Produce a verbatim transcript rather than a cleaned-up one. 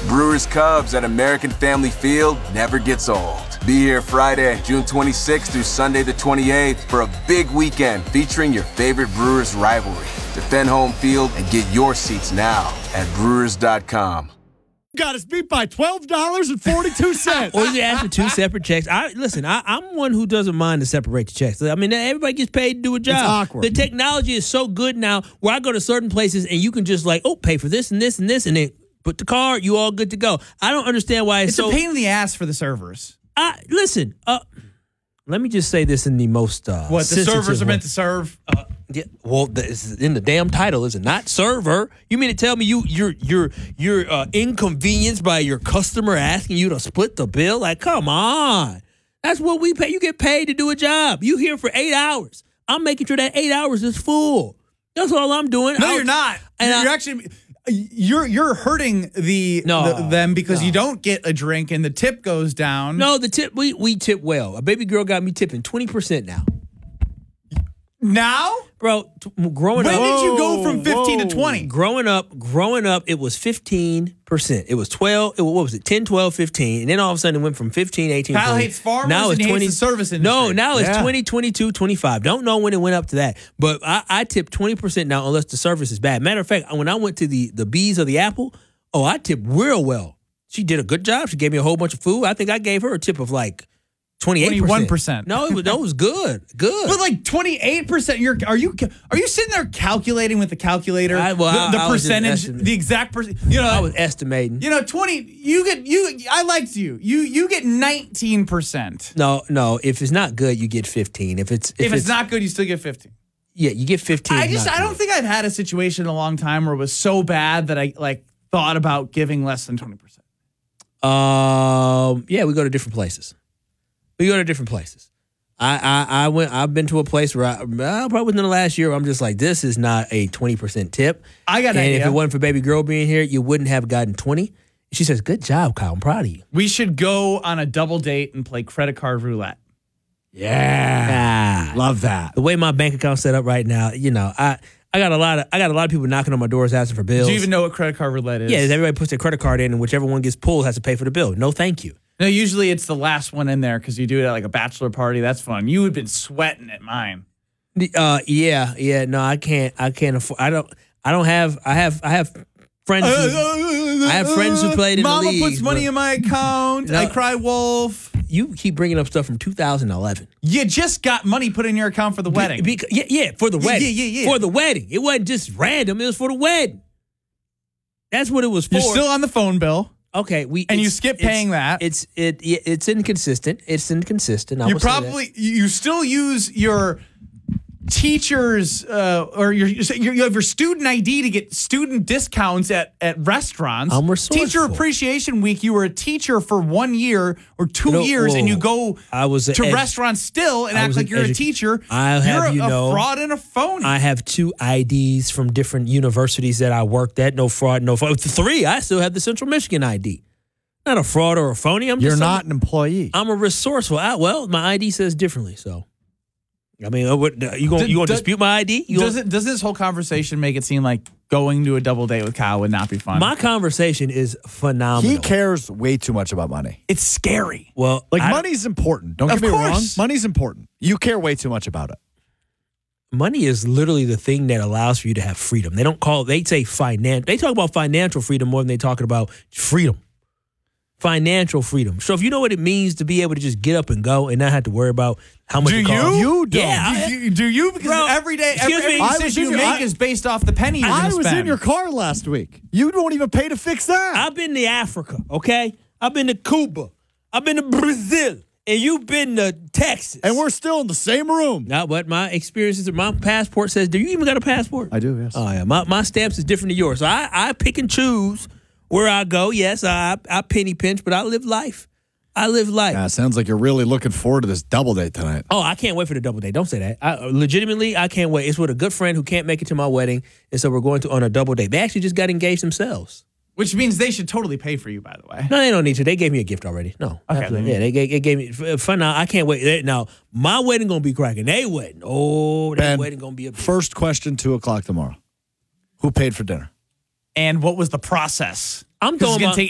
Brewers Cubs at American Family Field never gets old. Be here Friday, June twenty-sixth through Sunday the twenty-eighth for a big weekend featuring your favorite Brewers rivalry. Defend home field and get your seats now at brewers dot com. Got us beat by twelve dollars and forty-two cents. Or you ask for two separate checks. I Listen, I, I'm one who doesn't mind to separate the checks. I mean, everybody gets paid to do a job. It's awkward. The technology is so good now where I go to certain places and you can just like, oh, pay for this and this and this, and then put the card, you all good to go. I don't understand why it's, It's so... a pain in the ass for the servers. I, listen, uh, let me just say this in the most uh, What, the sensitive servers are way. meant to serve? Uh, yeah, well, the, it's in the damn title, is it not server? You mean to tell me you you're you're you're uh, inconvenienced by your customer asking you to split the bill? Like, come on, that's what we pay. You get paid to do a job. You here for eight hours. I'm making sure that eight hours is full. That's all I'm doing. No, I'll, you're not. And you're I, actually you're you're hurting the, No, the them because no. you don't get a drink and the tip goes down. no, the tip we we tip well. A baby girl got me tipping twenty percent now, Now? bro. T- growing When up, did you go from fifteen to whoa. twenty? Growing up, growing up, it was fifteen percent. It was twelve, it, what was it, ten, twelve, fifteen. And then all of a sudden it went from fifteen, eighteen, Kyle twenty. hates farmers now and it's he hates twenty, the service industry. No, now it's Yeah. twenty, twenty-two, twenty-five. Don't know when it went up to that. But I, I tip twenty percent now unless the service is bad. Matter of fact, when I went to the, the Bees of the Apple, oh, I tipped real well. She did a good job. She gave me a whole bunch of food. I think I gave her a tip of like twenty-eight percent. twenty-one percent. No, it was, no, it was good. Good. But like twenty-eight percent, you're are you are you sitting there calculating with the calculator I- well, the, the I- I was just percentage, estimating. the exact percent? You know, I was estimating. you know, twenty. You get you. I liked you. You you get nineteen percent. No, no. If it's not good, you get fifteen. If it's if, If, it's, not good, you still get fifteen. yeah, you get fifteen. I just not I don't good. think I've had a situation in a long time where it was so bad that I like thought about giving less than twenty percent. Um, yeah, we go to different places. We go to different places. I, I, I went. I've been to a place where I uh, probably within the last year, I'm just like, this is not a twenty percent tip. I got an and if idea. it wasn't for baby girl being here, you wouldn't have gotten twenty. She says, "Good job, Kyle. I'm proud of you." We should go on a double date and play credit card roulette. Yeah. Ah, Love that. the way my bank account's set up right now, you know, I, I got a lot of, I got a lot of people knocking on my doors asking for bills. Do you even know what credit card roulette is? Yeah, everybody puts their credit card in, and whichever one gets pulled has to pay for the bill. No, thank you. No, usually it's the last one in there because you do it at like a bachelor party. That's fun. You had been sweating at mine. Uh, yeah, yeah. No, I can't. I can't afford. I don't. I don't have. I have. I have friends. Who, I have friends who played in Mama the league. puts money in my account. No. I cry wolf. You keep bringing up stuff from two thousand eleven. You just got money put in your account for the wedding. Be, yeah, yeah, for the Yeah, wedding. yeah, yeah, yeah. For the wedding. It wasn't just random. It was for the wedding. That's what it was for. You're still on the phone bill. okay. We and you it's- skip it's- paying that. It's it. yeah, It's inconsistent. It's inconsistent. I You will say that. probably you still use your teachers uh, or your you have your student I D to get student discounts at, at restaurants. I'm resourceful. Teacher Appreciation Week. You were a teacher for one year or two No, years, and whoa. you go I was a to edu- restaurants still and I act was like an you're a edu- teacher. I'll you're have a, you a know, fraud and a phony. I have two I Ds from different universities that I worked at. No fraud, no fraud. Three, I still have the Central Michigan I D. Not a fraud or a phony. I'm You're just not an employee. I'm a resourceful. I, well, my I D says differently. So, I mean, uh, what, uh, you gonna D- you gonna d- dispute my I D? You does gonna- it does this whole conversation make it seem like going to a double date with Kyle would not be fun? my conversation is phenomenal. He cares way too much about money. it's scary. Well, Like, I- money's important. Don't Of get me wrong. course. Money's important. You care way too much about it. money is literally the thing that allows for you to have freedom. They don't call. They say finan. They talk about financial freedom more than they talking about freedom. Financial freedom. So if you know what it means to be able to just get up and go and not have to worry about how much Do it costs. you? You don't. Yeah. I- Do you, do you? Because Bro, every day, every, excuse every me. I was decision in you your- make I- is based off the penny you're I gonna was spend. in your car last week. You don't even pay to fix that. I've been to Africa, okay? I've been to Cuba. I've been to Brazil. And you've been to Texas. and we're still in the same room. Now, what my experiences, my passport says, do you even got a passport? I do, yes. Oh, yeah. My, my stamps is different than yours. So I, I pick and choose where I go. Yes, I, I penny pinch, but I live life. I live life. Yeah, sounds like you're really looking forward to this double date tonight. Oh, I can't wait for the double date. Don't say that. I, legitimately, I can't wait. It's with a good friend who can't make it to my wedding, and so we're going to on a double date. They actually just got engaged themselves. Which means they should totally pay for you, by the way. No, they don't need to. They gave me a gift already. No. Okay, absolutely. then- Yeah, they gave, they gave me f- fun. Now, I can't wait. They- Now, my wedding going to be cracking. They wedding. Oh, that Ben, wedding going to be a big. First question, two o'clock tomorrow. Who paid for dinner? And what was the process? I'm 'Cause it's throwing gonna my, take